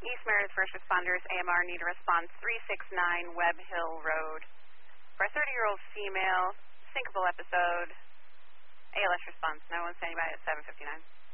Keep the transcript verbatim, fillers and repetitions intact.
East Meredith First Responders, A M R, need a response, three six nine Webb Hill Road. For a thirty-year-old female, sinkable episode, A L S response, nine one seven anybody at seven fifty-nine.